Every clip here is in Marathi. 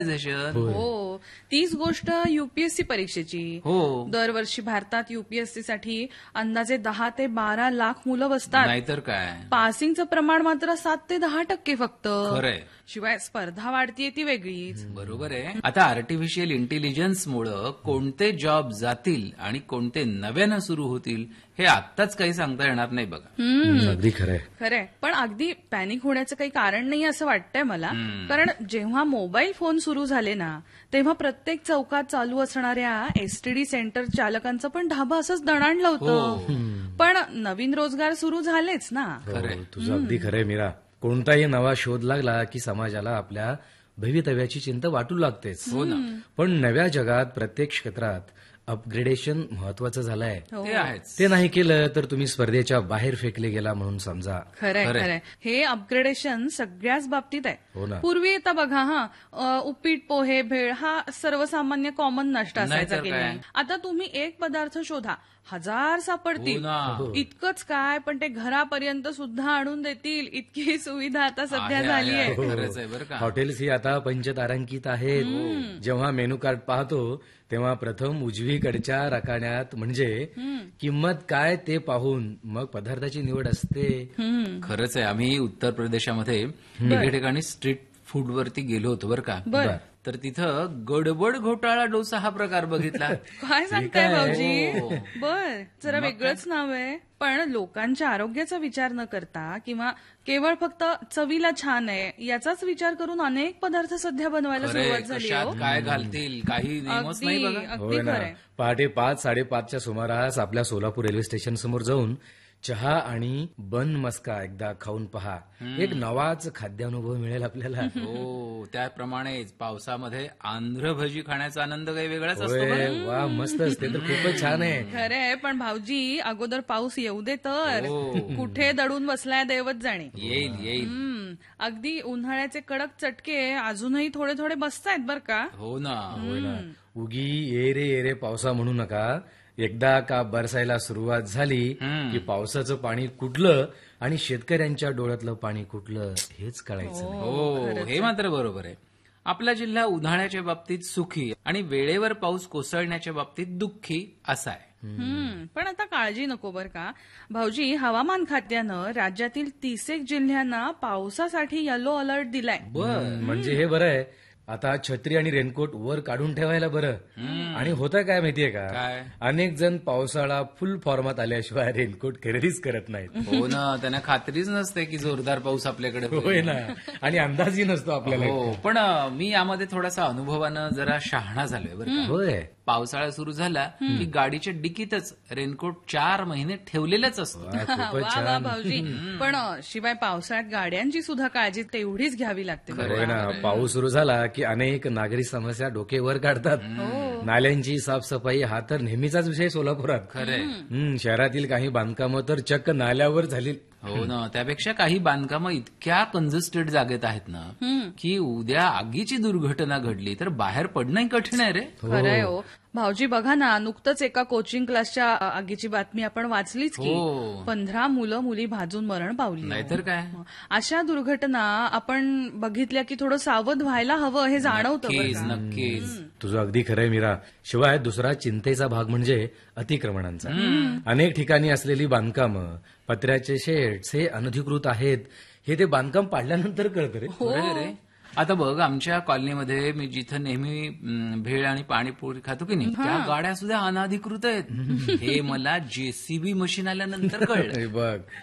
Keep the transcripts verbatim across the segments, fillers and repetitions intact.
हो, तीच गोष्ट युपीएससी परीक्षेची. हो. दरवर्षी भारतात युपीएससी साठी अंदाजे दहा ते बारा लाख मुलं बसतात. नाहीतर काय, पासिंगचं प्रमाण मात्र सात ते दहा टक्के फक्त. खरंय. शिवाय स्पर्धा वाढतीये ती वेगळीच. बरोबर आहे. आता आर्टिफिशियल इंटेलिजन्समुळं कोणते जॉब जातील आणि कोणते नव्यानं सुरू होतील हे आत्ताच काही सांगता येणार नाही बघा. अगदी खरंय. खरंय, पण अगदी पॅनिक होण्याचं काही कारण नाही असं वाटतंय मला. कारण जेव्हा मोबाईल फोन सुरू झाले ना, तेव्हा प्रत्येक चौकात चालू असणाऱ्या एसटीडी सेंटर चालकांचं पण ढाबं असंच दणाणलं होतं. पण नवीन रोजगार सुरू झालेच ना. खरंय, तुझं अगदी खरंय मीरा. कोणताही नवा शोध लागला की समाजाला आपल्या भवितव्याची चिंता वाटू लागतेच. हो ना. पण नव्या जगात प्रत्येक क्षेत्रात अपग्रेडेशन महत्वाचं झालंय. ते आहेच. ते नाही केलं तर तुम्ही स्पर्धेच्या बाहेर फेकले गेला म्हणून समजा. खरंय खरंय, हे अपग्रेडेशन सगळ्याच बाबतीत हो ना. आहे. पूर्वी आता बघा हा अ, उपीट पोहे भेळ हा सर्वसामान्य कॉमन नाश्ता असायचा नाहीतर की काय. नाही. आता तुम्ही एक पदार्थ शोधा, हजार सापडतील. हो ना. इतकंच काय, पण ते घरापर्यंत सुद्धा आणून देतील इतकी सुविधा आता सध्या आहे, झाली आहे, आहे. आहे. खरंच आहे बरं का. हॉटेल्स ही आता पंचतारांकित आहेत. जेव्हा मेनू कार्ड पाहतो तेव्हा प्रथम उजवीकडच्या रकान्यात म्हणजे किंमत काय ते पाहून मग पदार्थाची निवड असते. खरंच आहे. आम्ही उत्तर प्रदेशामध्ये एके ठिकाणी स्ट्रीट फूडवरती गेलो होतो बरं का. बरं. तर तिथं गडबड घोटाळा डोसा हा प्रकार बघितला. काय सांगताय काय? भाऊजी? हो. बर, जरा वेगळंच नाव आहे. पण लोकांच्या आरोग्याचा विचार न करता किंवा केवळ फक्त चवीला छान आहे याचाच विचार करून अनेक पदार्थ सध्या बनवायला खरंय, सुरुवात झाली आहे. कशात काय घालतील काही नियमच नाही अगदी बघा. अगदी होय ना. खरंय. पहाटे पाच साडेपाचच्या सुमारास आपल्या सोलापूर रेल्वे स्टेशन समोर जाऊन चहा आणि बन मस्का एकदा खाऊन पहा. एक नवाच खाद्यानुभव मिळेल आपल्याला. हो, त्याप्रमाणेच पावसामध्ये आंध्र भजी खाण्याचा आनंद काही वेगळाच असतो होय, बरं. वा मस्त असते तर खूपच छान आहे. खरंय, पण भाऊजी अगोदर पाऊस येऊ दे तर. हो. कुठे दडून बसलाय दैवत जाणे. येईल येईल. हम्म, अगदी उन्हाळ्याचे कडक चटके अजूनही थोडे थोडे बसतायत बर का. हो ना. होय ना. उगी ये रे ये रे पावसा म्हणू नका. एकदा का बरसायला सुरुवात झाली की पावसाचं पाणी कुठलं आणि शेतकऱ्यांच्या डोळ्यातलं पाणी कुठलं हेच कळायचं नाही. हो, हे मात्र बरोबर आहे. आपला जिल्हा उन्हाळ्याच्या बाबतीत सुखी आणि वेळेवर पाऊस कोसळण्याच्या बाबतीत दुःखी असा आहे. हम्म, पण आता काळजी नको बर का भाऊजी. हवामान खात्यानं राज्यातील तीस एक जिल्ह्यांना पावसासाठी येलो अलर्ट दिलाय. हम्म, म्हणजे हे बरं आहे. आता छत्री आणि रेनकोट वर काढून ठेवायला बरं. आणि होतं काय माहितीये का, काय? अनेक जण पावसाळा फुल फॉर्मात आल्याशिवाय रेनकोट खरेदीच करत नाहीत. हो ना, त्यांना खात्रीच नसते की जोरदार पाऊस आपल्याकडे होईल. होय ना. आणि अंदाजही नसतो आपल्याला. हो, पण अं, मी यामध्ये थोडासा अनुभवानं जरा शहाणा झालोय बरं का. होय. पावसाळा सुरू झाला की गाडीच्या डिकीतच रेनकोट चार महिने ठेवलेलंच असतं. वा, खूपच वा वा छान. भाऊजी, पण शिवाय पावसाळ्यात गाड्यांची सुद्धा काळजी तेवढीच घ्यावी लागते. होय ना. पाऊस सुरू झाला की अनेक नागरी समस्या डोके वर काढतात. नाल्यांची साफसफाई हा तर नेहमीचाच विषय सोलापुरात. खरंय. हम्म, शहरातील काही बांधकामं तर चक्क नाल्यावर झाली. हो ना, त्यापेक्षा काही बांधकामं इतक्या कंजेस्टेड जागेत आहेत ना की उद्या आगीची दुर्घटना घडली तर बाहेर पडणंही कठीण आहे रे. खरंय हो भाऊजी. बघा ना, नुकतंच एका कोचिंग क्लासच्या आगीची बातमी आपण वाचलीच की हो. पंधरा मुलं मुली भाजून मरण पावली. नाहीतर काय. अशा दुर्घटना आपण बघितल्या की थोडं सावध व्हायला हवं हे जाणवतं बरं नक्कीच का. नक्कीच. तुझं अगदी खरंय मीरा. शिवाय दुसरा चिंतेचा भाग म्हणजे अतिक्रमणांचा. अनेक ठिकाणी असलेली बांधकामं, पत्र्याचे शेड्स हे अनधिकृत आहेत हे ते बांधकाम पाडल्यानंतर कळतं रे. खरंय रे. आता बघ, आमच्या कॉलनीमध्ये मी जिथं नेहमी म, भेळ आणि पाणीपुरी खातो की नाही, त्या गाड्या सुद्धा अनाधिकृत आहेत. हे मला जेसीबी मशीन आल्यानंतर कळलं. हे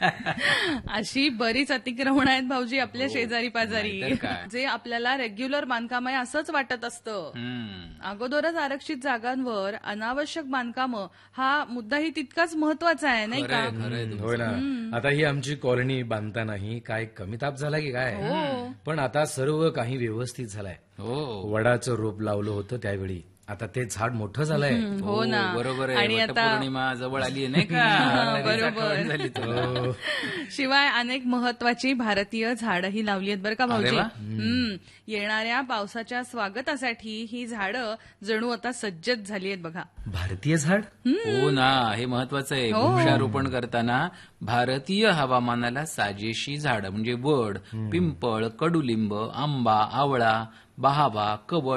बघ, अशी बरीच अतिक्रमण आहेत भाऊजी आपल्या शेजारी पाजारी, नाहीतर काय. जे आपल्याला रेग्युलर बांधकाम आहे असंच वाटत असतं. हम्म. अगोदरच आरक्षित जागांवर अनावश्यक बांधकामं हा मुद्दाही तितकाच महत्वाचा आहे नाही का. खरंय खरंय तुमचं. होय ना. आता ही आमची कॉलनी बांधतानाही काय कमी ताप झाला की काय, पण आता सर्व काही व्यवस्थित झालंय. हो. वडाचं रोप लावलं होतं त्यावेळी आता ते झाड मोठं झालंय. हो ना. बरोबर आहे. आणि आता वटपौर्णिमा जवळ आली आहे नाही का? नदीची आठवण झाली तुला. हो. शिवाय अनेक महत्वाची भारतीय झाडंही लावली आहेत बरं का भाऊजी. अरे वा. हम्म. येणाऱ्या पावसाच्या स्वागतासाठी ही झाडं जणू आता सज्जत झाली आहेत बघा. भारतीय झाड? हो ना, हे महत्वाचं आहे. वृक्षारोपण करताना भारतीय हवामानाला साजेशी झाडं म्हणजे वड, पिंपळ, कडुलिंब, आंबा, आवळा, बहावा, कवळ